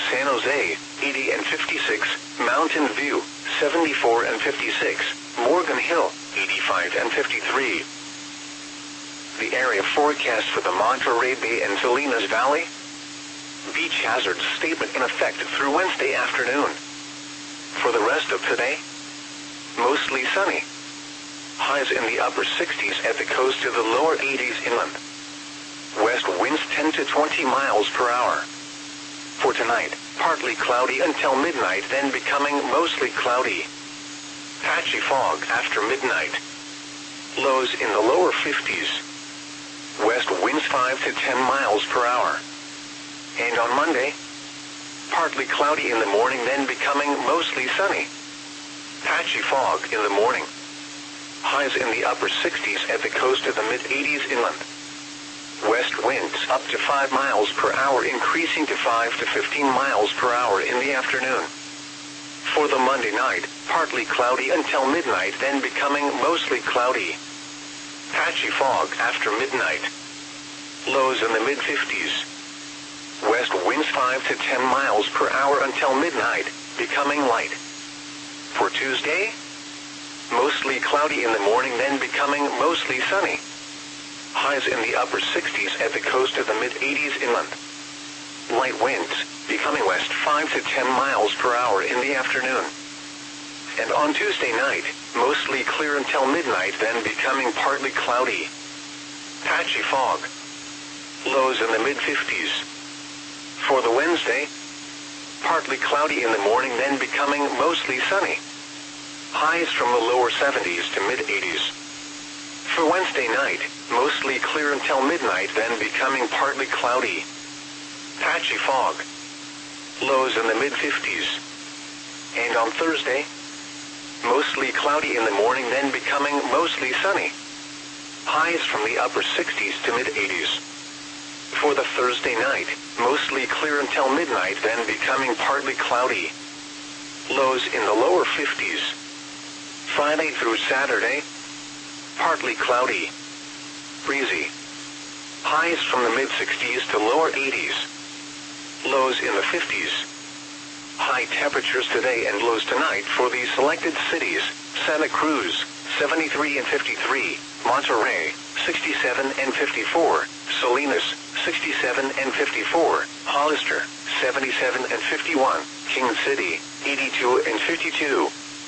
San Jose, 80 and 56, Mountain View, 74 and 56, Morgan Hill, 85 and 53. The area forecast for the Monterey Bay and Salinas Valley. Beach hazard statement in effect through Wednesday afternoon. For the rest of today, mostly sunny. Highs in the upper 60s at the coast to the lower 80s inland. West winds 10 to 20 miles per hour. For tonight, partly cloudy until midnight, then becoming mostly cloudy. Patchy fog after midnight. Lows in the lower 50s. West winds 5 to 10 miles per hour. And on Monday, partly cloudy in the morning, then becoming mostly sunny. Patchy fog in the morning. Highs in the upper 60s at the coast to the mid-80s inland. West winds up to 5 miles per hour, increasing to 5 to 15 miles per hour in the afternoon. For the Monday night, partly cloudy until midnight, then becoming mostly cloudy. Patchy fog after midnight. Lows in the mid-50s. West winds 5 to 10 miles per hour until midnight, becoming light. For Tuesday, mostly cloudy in the morning, then becoming mostly sunny. Highs in the upper 60s at the coast to the mid-80s inland. Light winds, becoming west 5 to 10 miles per hour in the afternoon. And on Tuesday night, mostly clear until midnight, then becoming partly cloudy. Patchy fog. Lows in the mid-50s. For the Wednesday, partly cloudy in the morning, then becoming mostly sunny. Highs from the lower 70s to mid-80s. For Wednesday night, mostly clear until midnight, then becoming partly cloudy. Patchy fog. Lows in the mid-50s. And on Thursday, mostly cloudy in the morning, then becoming mostly sunny. Highs from the upper 60s to mid-80s. For the Thursday night, mostly clear until midnight, then becoming partly cloudy. Lows in the lower 50s. Friday through Saturday, partly cloudy. Breezy. Highs from the mid-60s to lower 80s. Lows in the 50s. High temperatures today and lows tonight for the selected cities: Santa Cruz, 73 and 53, Monterey, 67 and 54, Salinas, 67 and 54, Hollister, 77 and 51, King City, 82 and 52.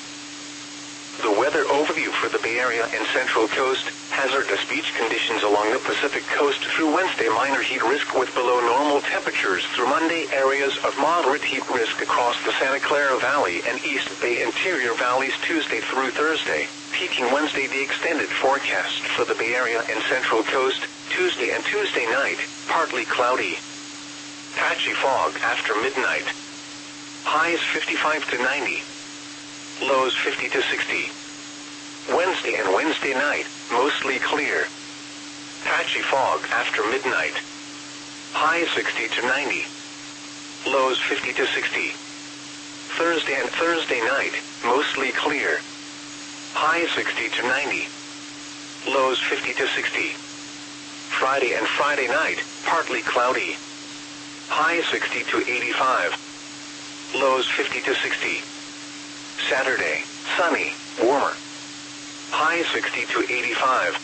The weather overview for the Bay Area and Central Coast. Hazardous beach conditions along the Pacific Coast through Wednesday. Minor heat risk with below normal temperatures through Monday. Areas of moderate heat risk across the Santa Clara Valley and East Bay interior valleys Tuesday through Thursday. Peaking Wednesday. The extended forecast for the Bay Area and Central Coast. Tuesday and Tuesday night, partly cloudy. Patchy fog after midnight. Highs 55 to 90. Lows 50 to 60. Wednesday and Wednesday night, mostly clear. Patchy fog after midnight. Highs 60 to 90. Lows 50 to 60. Thursday and Thursday night, mostly clear. Highs 60 to 90. Lows 50 to 60. Friday and Friday night, partly cloudy. Highs 60 to 85. Lows 50 to 60. Saturday, sunny, warmer. High 60 to 85.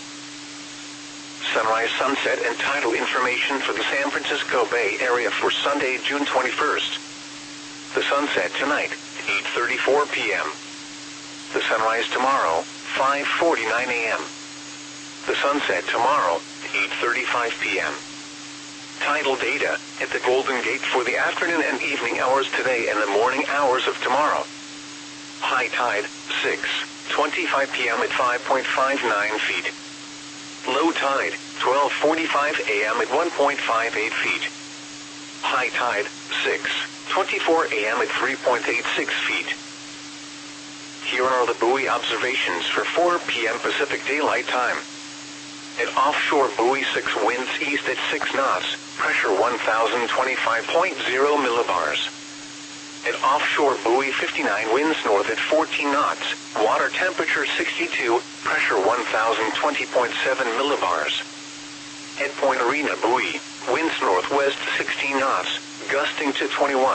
Sunrise, sunset, and tidal information for the San Francisco Bay Area for Sunday, June 21st. The sunset tonight, 8:34 p.m. The sunrise tomorrow, 5:49 a.m. The sunset tomorrow, 8:35 p.m. Tidal data at the Golden Gate for the afternoon and evening hours today and the morning hours of tomorrow. High tide, 6:25 p.m. at 5.59 feet. Low tide, 12:45 a.m. at 1.58 feet. High tide, 6:24 a.m. at 3.86 feet. Here are the buoy observations for 4 p.m. Pacific Daylight Time. At offshore buoy 6, winds east at 6 knots, pressure 1025.0 millibars. At offshore buoy 59, winds north at 14 knots, water temperature 62, pressure 1020.7 millibars. At Point Arena buoy, winds northwest 16 knots, gusting to 21.